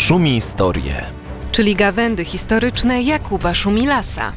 Szumistorie, czyli gawędy historyczne Jakuba Szumilasa.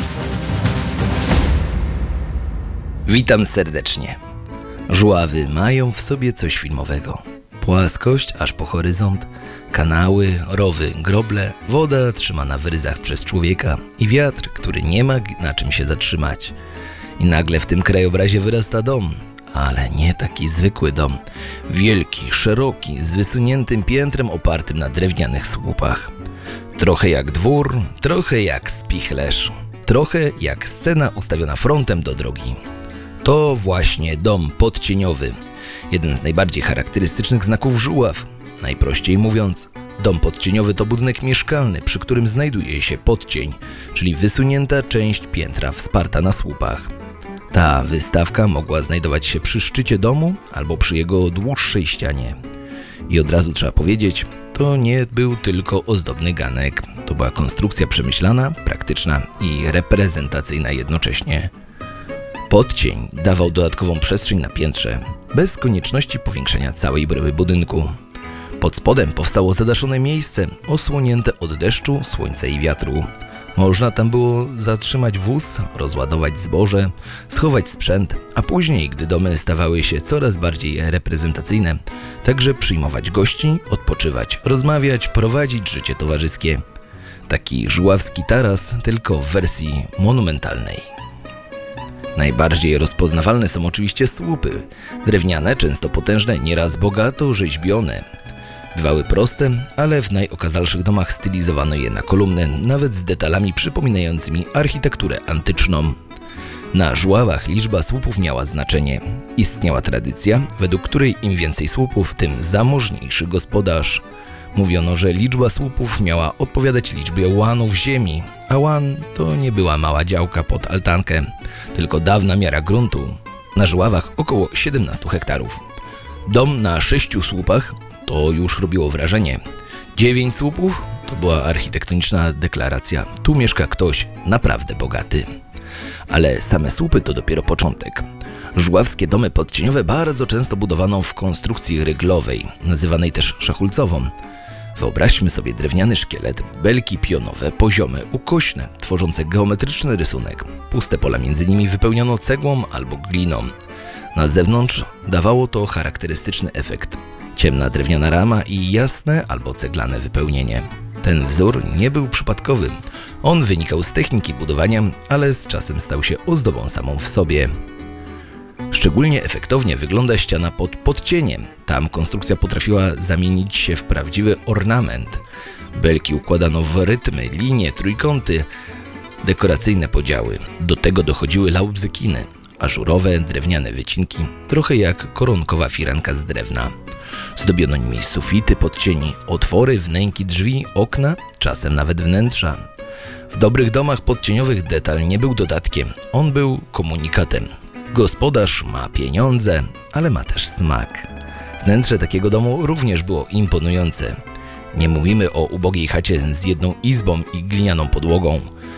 Witam serdecznie. Żuławy mają w sobie coś filmowego. Płaskość aż po horyzont, kanały, rowy, groble, woda trzymana w ryzach przez człowieka i wiatr, który nie ma na czym się zatrzymać. I nagle w tym krajobrazie wyrasta dom, ale nie taki zwykły dom. Wielki, szeroki, z wysuniętym piętrem opartym na drewnianych słupach. Trochę jak dwór, trochę jak spichlerz, trochę jak scena ustawiona frontem do drogi. To właśnie dom podcieniowy. Jeden z najbardziej charakterystycznych znaków Żuław. Najprościej mówiąc, dom podcieniowy to budynek mieszkalny, przy którym znajduje się podcień, czyli wysunięta część piętra wsparta na słupach. Ta wystawka mogła znajdować się przy szczycie domu albo przy jego dłuższej ścianie. I od razu trzeba powiedzieć, to nie był tylko ozdobny ganek. To była konstrukcja przemyślana, praktyczna i reprezentacyjna jednocześnie. Podcień dawał dodatkową przestrzeń na piętrze, bez konieczności powiększenia całej bryły budynku. Pod spodem powstało zadaszone miejsce, osłonięte od deszczu, słońca i wiatru. Można tam było zatrzymać wóz, rozładować zboże, schować sprzęt, a później, gdy domy stawały się coraz bardziej reprezentacyjne, także przyjmować gości, odpoczywać, rozmawiać, prowadzić życie towarzyskie. Taki żuławski taras, tylko w wersji monumentalnej. Najbardziej rozpoznawalne są oczywiście słupy. Drewniane, często potężne, nieraz bogato rzeźbione. Bywały proste, ale w najokazalszych domach stylizowano je na kolumny, nawet z detalami przypominającymi architekturę antyczną. Na Żuławach liczba słupów miała znaczenie. Istniała tradycja, według której im więcej słupów, tym zamożniejszy gospodarz. Mówiono, że liczba słupów miała odpowiadać liczbie łanów ziemi, a łan to nie była mała działka pod altankę, tylko dawna miara gruntu. Na Żuławach około 17 hektarów. Dom na 6 słupach to już robiło wrażenie. 9 słupów to była architektoniczna deklaracja. Tu mieszka ktoś naprawdę bogaty. Ale same słupy to dopiero początek. Żuławskie domy podcieniowe bardzo często budowano w konstrukcji ryglowej, nazywanej też szachulcową. Wyobraźmy sobie drewniany szkielet, belki pionowe, poziome, ukośne, tworzące geometryczny rysunek. Puste pola między nimi wypełniono cegłą albo gliną. Na zewnątrz dawało to charakterystyczny efekt. Ciemna drewniana rama i jasne albo ceglane wypełnienie. Ten wzór nie był przypadkowy. On wynikał z techniki budowania, ale z czasem stał się ozdobą samą w sobie. Szczególnie efektownie wygląda ściana pod podcieniem. Tam konstrukcja potrafiła zamienić się w prawdziwy ornament. Belki układano w rytmy, linie, trójkąty, dekoracyjne podziały. Do tego dochodziły laubzykiny, ażurowe, drewniane wycinki, trochę jak koronkowa firanka z drewna. Zdobiono nimi sufity podcieni, otwory, wnęki drzwi, okna, czasem nawet wnętrza. W dobrych domach podcieniowych detal nie był dodatkiem, on był komunikatem. Gospodarz ma pieniądze, ale ma też smak. Wnętrze takiego domu również było imponujące. Nie mówimy o ubogiej chacie z jedną izbą i glinianą podłogą.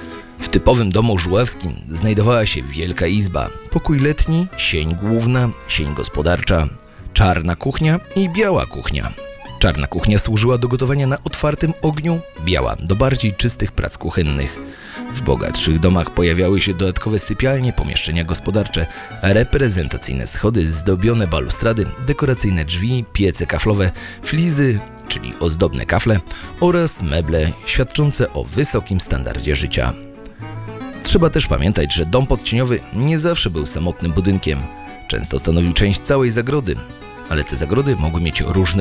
W typowym domu żuławskim znajdowała się wielka izba, pokój letni, sień główna, sień gospodarcza, czarna kuchnia i biała kuchnia. Czarna kuchnia służyła do gotowania na otwartym ogniu, biała do bardziej czystych prac kuchennych. W bogatszych domach pojawiały się dodatkowe sypialnie, pomieszczenia gospodarcze, reprezentacyjne schody, zdobione balustrady, dekoracyjne drzwi, piece kaflowe, flizy, czyli ozdobne kafle oraz meble świadczące o wysokim standardzie życia. Trzeba też pamiętać, że dom podcieniowy nie zawsze był samotnym budynkiem. Często stanowił część całej zagrody, ale te zagrody mogły mieć różne